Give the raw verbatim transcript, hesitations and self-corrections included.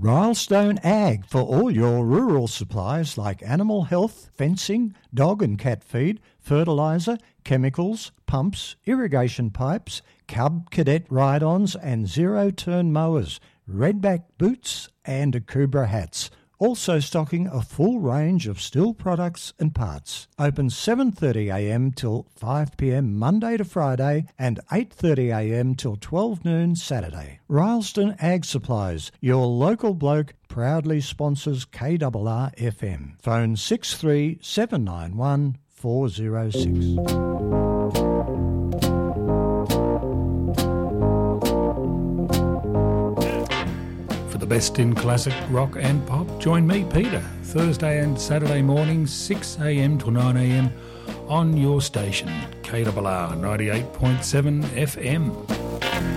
Rylestone Ag for all your rural supplies like animal health, fencing, dog and cat feed, fertiliser, chemicals, pumps, irrigation pipes, Cub Cadet ride-ons and zero-turn mowers, redback boots and Akubra hats. Also stocking a full range of Stihl products and parts. Open seven thirty a m till five p m Monday to Friday and eight thirty a m till twelve noon Saturday. Rylestone Ag Supplies, your local bloke, proudly sponsors K R R F M. Phone six three seven nine one four zero six. The best in classic rock and pop. Join me, Peter, Thursday and Saturday mornings, six a m till nine a m on your station, K R R ninety-eight point seven F M.